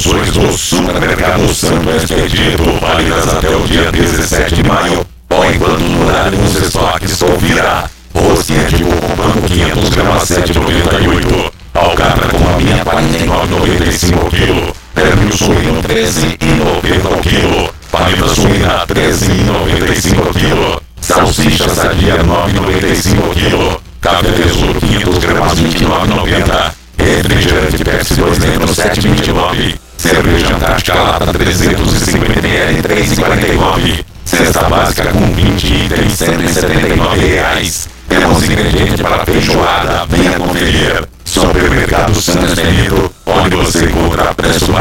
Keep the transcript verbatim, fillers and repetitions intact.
promoções do Supermercado Santo Expedito, válidas até o dia dezessete de maio, ou enquanto durarem os estoques. Confira. Rosquinha de coco branco quinhentos gramas sete reais e noventa e oito centavos. Alcatra com a minha quarenta e nove reais e noventa e cinco centavos o quilo. Pernil suíno treze reais e noventa centavos o quilo. Paleta suína treze reais e noventa e cinco centavos o quilo. Salsicha sadia nove reais e noventa e cinco centavos o quilo. Café Tesouro quinhentos gramas vinte e nove reais e noventa centavos. Refrigerante Pepsi dois litros sete reais e vinte e nove centavos. Cerveja Antártica lata trezentos e cinquenta mililitros três reais e quarenta e nove centavos. Cesta básica com vinte itens cento e setenta e nove reais. Temos ingredientes para feijoada, venha conferir. Supermercado Santo Expedito, onde você encontra preço baixo.